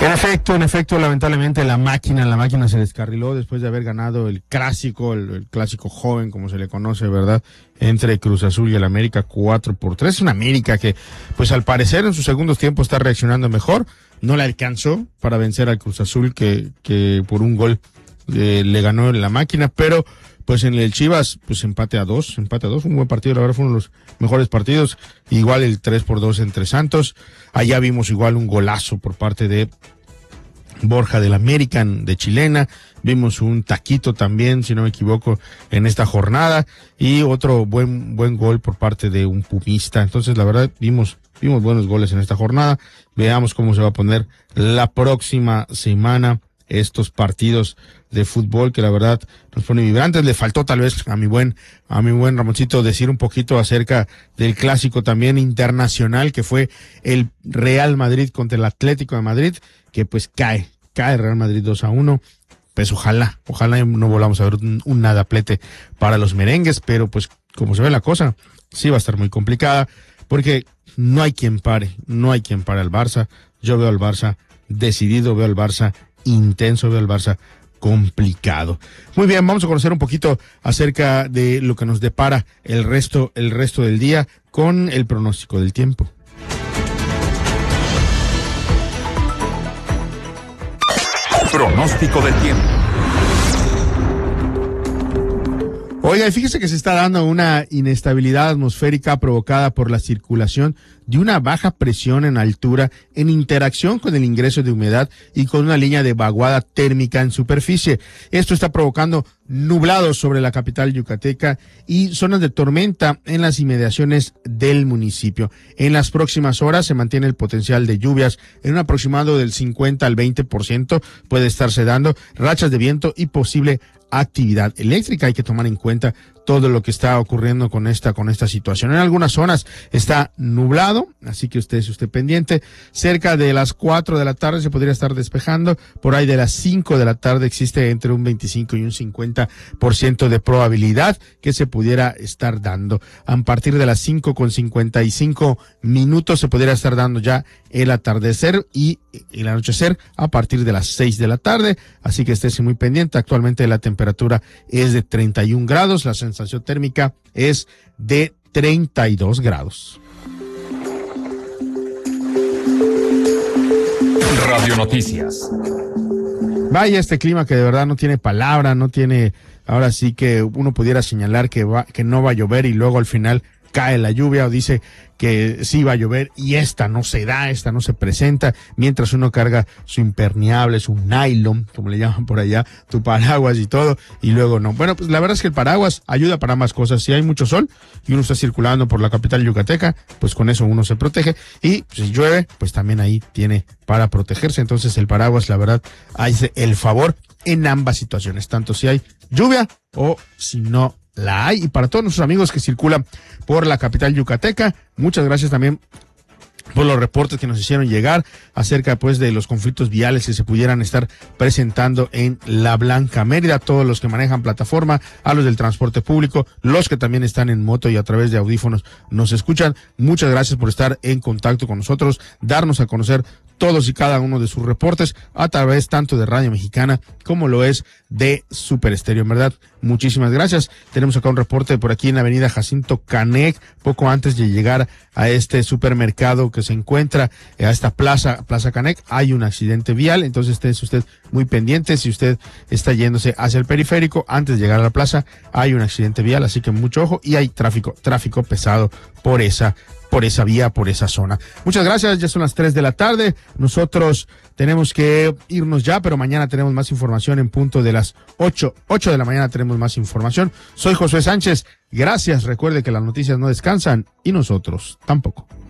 En efecto, lamentablemente la máquina se descarriló después de haber ganado el clásico, el clásico joven, como se le conoce, ¿verdad? Entre Cruz Azul y el América 4-3. Es una América que, pues al parecer en sus segundos tiempos está reaccionando mejor. No le alcanzó para vencer al Cruz Azul que por un gol le ganó en la máquina, pero pues en el Chivas, pues empate a dos, un buen partido, la verdad fue uno de los mejores partidos, igual el 3-2 entre Santos. Allá vimos igual un golazo por parte de Borja del América, de chilena, vimos un taquito también, si no me equivoco, en esta jornada, y otro buen gol por parte de un pumista. Entonces la verdad vimos buenos goles en esta jornada. Veamos cómo se va a poner la próxima semana estos partidos de fútbol que la verdad nos pone vibrantes. Le faltó tal vez a mi buen Ramoncito decir un poquito acerca del clásico también internacional que fue el Real Madrid contra el Atlético de Madrid, que pues cae Real Madrid 2-1. Pues ojalá no volvamos a ver un nadaplete para los merengues, pero pues como se ve la cosa, sí va a estar muy complicada, porque no hay quien pare al Barça. Yo veo al Barça decidido, veo al Barça intenso, veo al Barça complicado. Muy bien, vamos a conocer un poquito acerca de lo que nos depara el resto del día con el pronóstico del tiempo. Pronóstico del tiempo. Oiga, y fíjese que se está dando una inestabilidad atmosférica provocada por la circulación de una baja presión en altura en interacción con el ingreso de humedad y con una línea de vaguada térmica en superficie. Esto está provocando nublados sobre la capital yucateca y zonas de tormenta en las inmediaciones del municipio. En las próximas horas se mantiene el potencial de lluvias en un aproximado del 50 al 20%. Puede estarse dando rachas de viento y posible actividad eléctrica. Hay que tomar en cuenta todo lo que está ocurriendo con esta situación. En algunas zonas está nublado, así que usted pendiente. Cerca de las 4 de la tarde se podría estar despejando. Por ahí de las 5 de la tarde existe entre un 25 y un 50% de probabilidad que se pudiera estar dando. A partir de las 5:55 se podría estar dando ya el atardecer y el anochecer a partir de las 6 de la tarde. Así que estése muy pendiente. Actualmente la temperatura es de 31 grados. La sensación térmica es de 32 grados. Radio Noticias. Vaya este clima que de verdad no tiene palabra, no tiene, ahora sí que uno pudiera señalar que no va a llover y luego al final cae la lluvia, o dice que sí va a llover y esta no se presenta, mientras uno carga su impermeable, su nylon, como le llaman por allá, tu paraguas y todo, y luego no. Bueno, pues la verdad es que el paraguas ayuda para ambas cosas. Si hay mucho sol y uno está circulando por la capital yucateca, pues con eso uno se protege, y si llueve, pues también ahí tiene para protegerse. Entonces el paraguas, la verdad, hace el favor en ambas situaciones, tanto si hay lluvia o si no la hay. Y para todos nuestros amigos que circulan por la capital yucateca, muchas gracias también por los reportes que nos hicieron llegar acerca pues de los conflictos viales que se pudieran estar presentando en La Blanca Mérida. Todos los que manejan plataforma, a los del transporte público, los que también están en moto y a través de audífonos nos escuchan, muchas gracias por estar en contacto con nosotros, darnos a conocer todos y cada uno de sus reportes a través tanto de Radio Mexicana como lo es de Super Estéreo. En verdad, muchísimas gracias. Tenemos acá un reporte por aquí en la avenida Jacinto Canec, poco antes de llegar a este supermercado que se encuentra a esta Plaza Canec. Hay un accidente vial, entonces esté usted muy pendiente. Si usted está yéndose hacia el periférico, antes de llegar a la plaza, hay un accidente vial, así que mucho ojo, y hay tráfico pesado por esa vía, por esa zona. Muchas gracias, ya son las 3 de la tarde. Nosotros tenemos que irnos ya, pero mañana tenemos más información en punto de las 8 de la mañana tenemos más información. Soy Josué Sánchez, gracias. Recuerde que las noticias no descansan y nosotros tampoco.